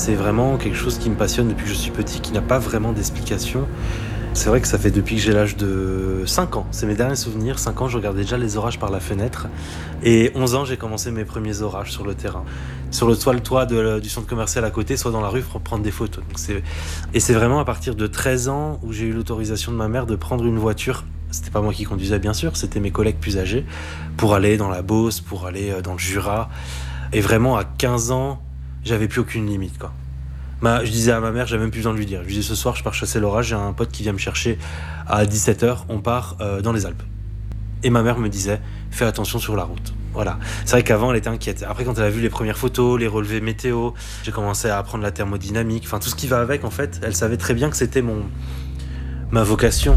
C'est vraiment quelque chose qui me passionne depuis que je suis petit, qui n'a pas vraiment d'explication. C'est vrai que ça fait depuis que j'ai l'âge de 5 ans. C'est mes derniers souvenirs. 5 ans, je regardais déjà les orages par la fenêtre. Et 11 ans, j'ai commencé mes premiers orages sur le terrain. Sur le toit du centre commercial à côté, soit dans la rue pour prendre des photos. Et c'est vraiment à partir de 13 ans où j'ai eu l'autorisation de ma mère de prendre une voiture. C'était pas moi qui conduisais, bien sûr, c'était mes collègues plus âgés, pour aller dans la Beauce, pour aller dans le Jura. Et vraiment, à 15 ans, j'avais plus aucune limite, quoi. Je disais à ma mère, j'avais même plus besoin de lui dire. Je lui disais, ce soir, je pars chasser l'orage, j'ai un pote qui vient me chercher à 17h, on part dans les Alpes. Et ma mère me disait, fais attention sur la route. Voilà. C'est vrai qu'avant, elle était inquiète. Après, quand elle a vu les premières photos, les relevés météo, j'ai commencé à apprendre la thermodynamique, enfin, tout ce qui va avec, en fait. Elle savait très bien que c'était ma vocation.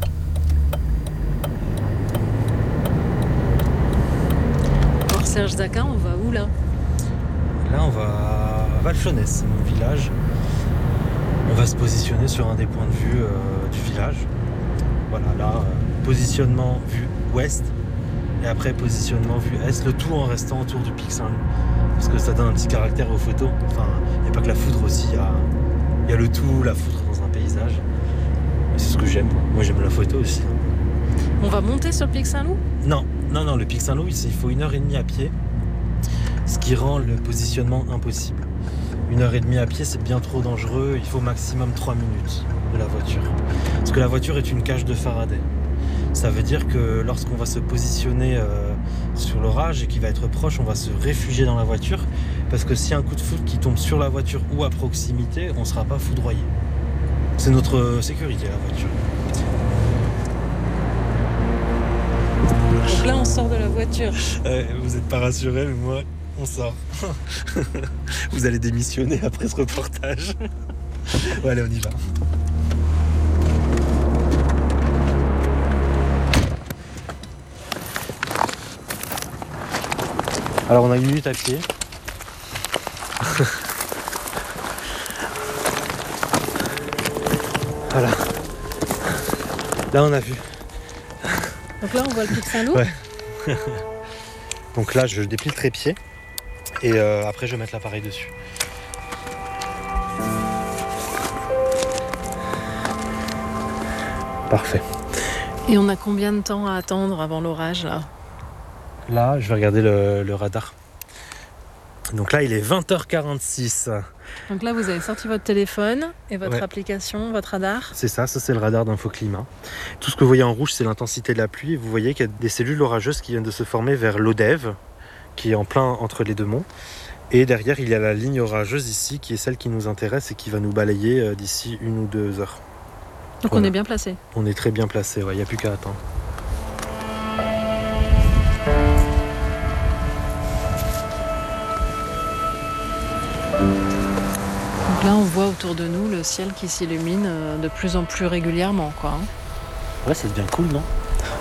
Alors, Serge Daquin, on va où, là ? Là, on va à Valchonès, c'est mon village. On va se positionner sur un des points de vue du village. Voilà, là, positionnement vue ouest et après positionnement vue est, le tout en restant autour du pic Saint-Loup. Parce que ça donne un petit caractère aux photos. Enfin, il n'y a pas que la foudre aussi, il y a le tout, la foudre dans un paysage. Et c'est ce que j'aime. Moi, j'aime la photo aussi. On va monter sur le pic Saint-Loup ? Non, le pic Saint-Loup, il faut 1h30 à pied. Ce qui rend le positionnement impossible. 1h30 à pied, c'est bien trop dangereux. Il faut maximum 3 minutes de la voiture. Parce que la voiture est une cage de Faraday. Ça veut dire que lorsqu'on va se positionner sur l'orage et qu'il va être proche, on va se réfugier dans la voiture. Parce que s'il y a un coup de foudre qui tombe sur la voiture ou à proximité, on ne sera pas foudroyé. C'est notre sécurité, la voiture. Donc là, on sort de la voiture. Vous n'êtes pas rassurés, mais moi, on sort. Vous allez démissionner après ce reportage. Bon, allez, on y va. Alors, on a 1 minute à pied. Voilà. Là, on a vu. Donc là, on voit le pic Saint-Loup ? Ouais. Donc là, je déplie le trépied et après, je vais mettre l'appareil dessus. Parfait. Et on a combien de temps à attendre avant l'orage, là ? Là, je vais regarder le radar. Donc là, il est 20h46. Donc là, vous avez sorti votre téléphone et votre application, votre radar. C'est ça c'est le radar d'Infoclimat. Tout ce que vous voyez en rouge, c'est l'intensité de la pluie. Vous voyez qu'il y a des cellules orageuses qui viennent de se former vers l'Odève, qui est en plein entre les deux monts. Et derrière, il y a la ligne orageuse ici, qui est celle qui nous intéresse et qui va nous balayer d'ici 1 ou 2 heures. Donc voilà. On est bien placé. On est très bien placé, il n'y a plus qu'à attendre. Donc là, on voit autour de nous le ciel qui s'illumine de plus en plus régulièrement, quoi. Ouais, ça devient cool, non ?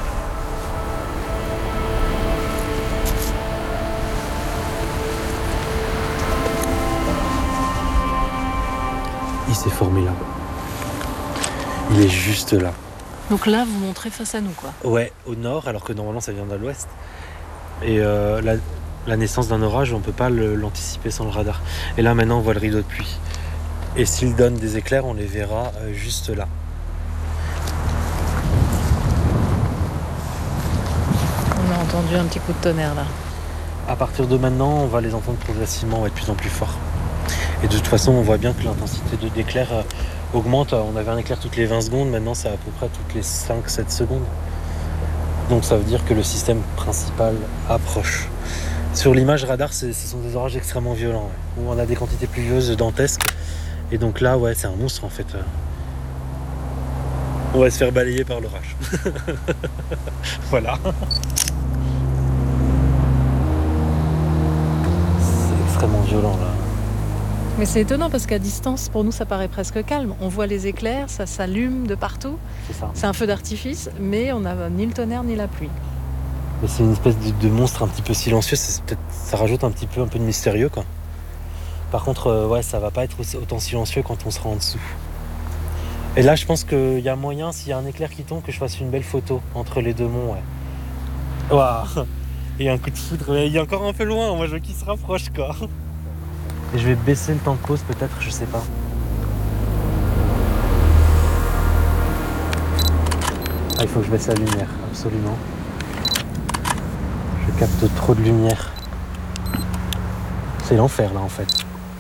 Il s'est formé là. Il est juste là. Donc là, vous montrez face à nous, quoi. Ouais, au nord, alors que normalement ça vient de l'ouest. Et la naissance d'un orage, on ne peut pas l'anticiper sans le radar. Et là, maintenant, on voit le rideau de pluie. Et s'il donne des éclairs, on les verra juste là. On a entendu un petit coup de tonnerre, là. À partir de maintenant, on va les entendre progressivement être de plus en plus forts. Et de toute façon, on voit bien que l'intensité d'éclair augmente. On avait un éclair toutes les 20 secondes, maintenant c'est à peu près toutes les 5-7 secondes. Donc ça veut dire que le système principal approche. Sur l'image radar, ce sont des orages extrêmement violents, où on a des quantités pluvieuses dantesques. Et donc là, c'est un monstre en fait. On va se faire balayer par l'orage. Voilà. C'est extrêmement violent là. Mais c'est étonnant parce qu'à distance, pour nous, ça paraît presque calme. On voit les éclairs, ça s'allume de partout. C'est ça. C'est un feu d'artifice, mais on n'a ni le tonnerre ni la pluie. Mais c'est une espèce de monstre un petit peu silencieux. Ça rajoute un peu de mystérieux, quoi. Par contre, ça va pas être autant silencieux quand on sera en dessous. Et là, je pense qu'il y a moyen, s'il y a un éclair qui tombe, que je fasse une belle photo entre les deux monts. Waouh. Et un coup de foudre. Il est encore un peu loin. Moi, je veux qu'il se rapproche, quoi. Et je vais baisser le temps de pause peut-être, je sais pas. Ah, il faut que je baisse la lumière, absolument. Je capte trop de lumière. C'est l'enfer là en fait.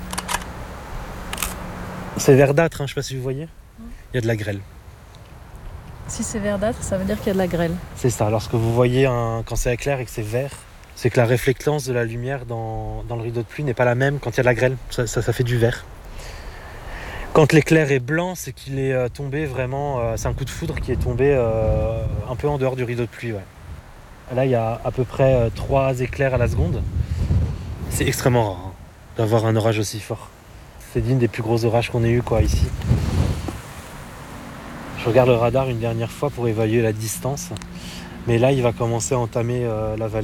C'est verdâtre, hein, je sais pas si vous voyez. Il y a de la grêle. Si c'est verdâtre, ça veut dire qu'il y a de la grêle. C'est ça, lorsque vous voyez quand c'est éclair et que c'est vert, c'est que la réflectance de la lumière dans le rideau de pluie n'est pas la même quand il y a de la grêle. Ça fait du vert. Quand l'éclair est blanc, c'est qu'il est tombé vraiment... c'est un coup de foudre qui est tombé un peu en dehors du rideau de pluie. Ouais. Là, il y a à peu près 3 éclairs à la seconde. C'est extrêmement rare hein, d'avoir un orage aussi fort. C'est digne des plus gros orages qu'on ait eu ici. Je regarde le radar une dernière fois pour évaluer la distance. Mais là, il va commencer à entamer la vallée.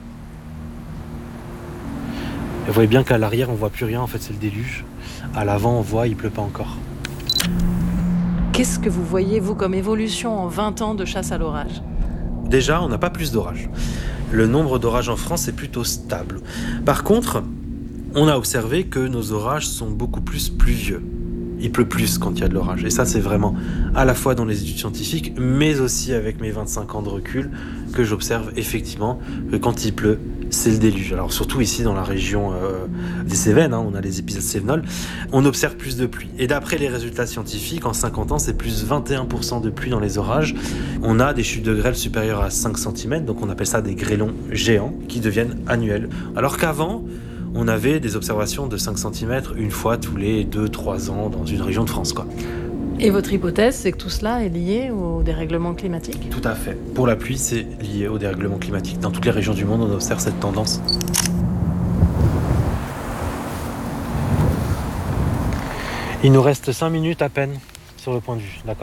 Et vous voyez bien qu'à l'arrière, on voit plus rien. En fait, c'est le déluge. À l'avant, on voit, il pleut pas encore. Qu'est-ce que vous voyez, vous, comme évolution en 20 ans de chasse à l'orage ? Déjà, on n'a pas plus d'orages. Le nombre d'orages en France est plutôt stable. Par contre, on a observé que nos orages sont beaucoup plus pluvieux. Il pleut plus quand il y a de l'orage. Et ça, c'est vraiment à la fois dans les études scientifiques, mais aussi avec mes 25 ans de recul, que j'observe effectivement que quand il pleut, c'est le déluge. Alors surtout ici dans la région des Cévennes, hein, on a les épisodes cévenols, on observe plus de pluie. Et d'après les résultats scientifiques, en 50 ans, c'est plus 21% de pluie dans les orages. On a des chutes de grêle supérieures à 5 cm, donc on appelle ça des grêlons géants, qui deviennent annuels. Alors qu'avant, on avait des observations de 5 cm une fois tous les 2-3 ans dans une région de France, quoi. Et votre hypothèse, c'est que tout cela est lié au dérèglement climatique ? Tout à fait. Pour la pluie, c'est lié au dérèglement climatique. Dans toutes les régions du monde, on observe cette tendance. Il nous reste 5 minutes à peine sur le point de vue, d'accord ?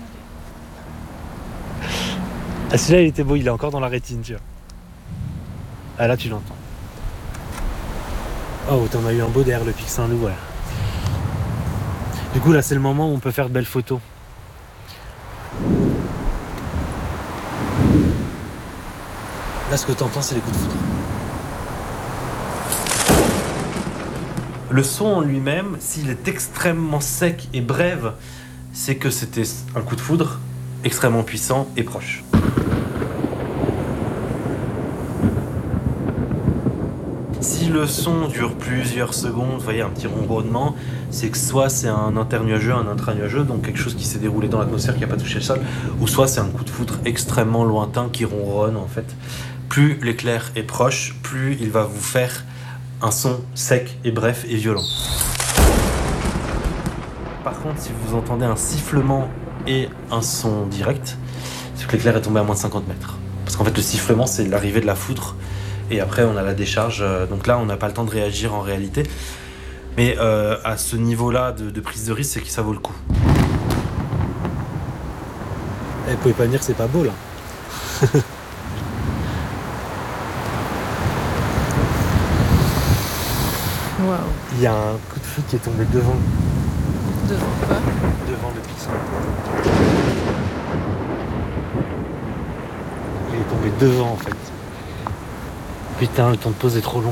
Ah, celui-là, il était beau, il est encore dans la rétine, tu vois. Ah, là, tu l'entends. Oh, t'en as eu un beau derrière le Pic Saint-Loup, ouais. Du coup, là, c'est le moment où on peut faire de belles photos. Là, ce que t'entends, c'est les coups de foudre. Le son en lui-même, s'il est extrêmement sec et bref, c'est que c'était un coup de foudre extrêmement puissant et proche. Si le son dure plusieurs secondes, vous voyez un petit ronronnement, c'est que soit c'est un internuageux, un intranuageux, donc quelque chose qui s'est déroulé dans l'atmosphère qui n'a pas touché le sol, ou soit c'est un coup de foudre extrêmement lointain qui ronronne en fait. Plus l'éclair est proche, plus il va vous faire un son sec et bref et violent. Par contre, si vous entendez un sifflement et un son direct, c'est que l'éclair est tombé à moins de 50 mètres. Parce qu'en fait, le sifflement, c'est l'arrivée de la foudre. Et après, on a la décharge. Donc là, on n'a pas le temps de réagir en réalité. Mais à ce niveau-là de prise de risque, c'est que ça vaut le coup. Vous pouvez pas me dire que c'est pas beau, là. Waouh. Il y a un coup de foudre qui est tombé devant. Devant quoi ? Devant le Pic Saint-Loup. Il est tombé devant, en fait. Putain, le temps de pause est trop long.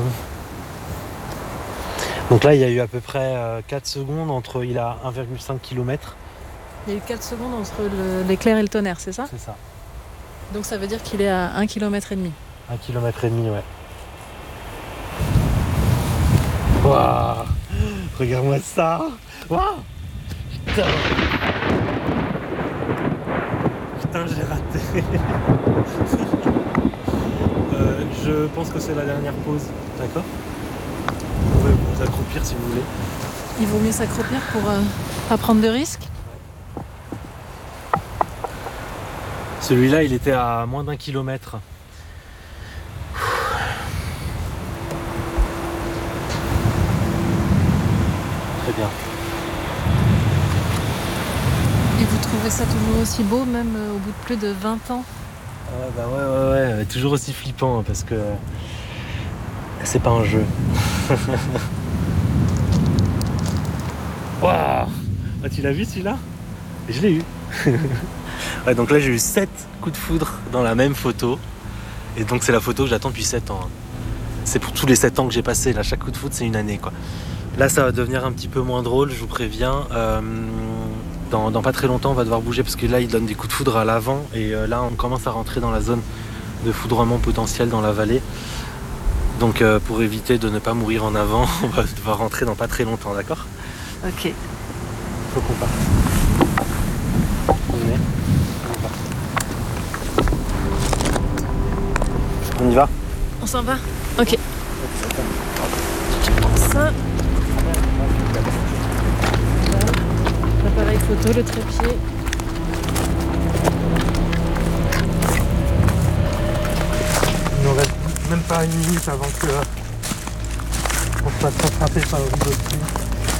Donc là, il y a eu à peu près 4 secondes entre... Il a 1,5 km. Il y a eu 4 secondes entre l'éclair et le tonnerre, c'est ça ? C'est ça. Donc ça veut dire qu'il est à 1,5 km. 1,5 km, ouais. Waouh, regarde-moi ça. Waouh. Putain, j'ai raté. Je pense que c'est la dernière pause. D'accord ? Vous pouvez vous accroupir si vous voulez. Il vaut mieux s'accroupir pour pas prendre de risques ? Celui-là, il était à moins d'1 kilomètre. Très bien. Et vous trouvez ça toujours aussi beau, même au bout de plus de 20 ans ? Bah ouais, toujours aussi flippant, parce que c'est pas un jeu. Waouh. Ah, tu l'as vu celui-là ? Je l'ai eu. Ouais, donc là j'ai eu 7 coups de foudre dans la même photo. Et donc c'est la photo que j'attends depuis 7 ans. C'est pour tous les 7 ans que j'ai passé. Là, chaque coup de foudre c'est une année, quoi. Là, ça va devenir un petit peu moins drôle, je vous préviens. Dans pas très longtemps, on va devoir bouger parce que là, il donne des coups de foudre à l'avant. Et là, on commence à rentrer dans la zone de foudrement potentiel dans la vallée. Donc, pour éviter de ne pas mourir en avant, on va devoir rentrer dans pas très longtemps, d'accord? Ok. Faut qu'on parte. On y va? On s'en va? Ok. Je prends ça. L'appareil photo, le trépied. Il nous reste même pas une minute avant que on se fasse rattraper par le rideau.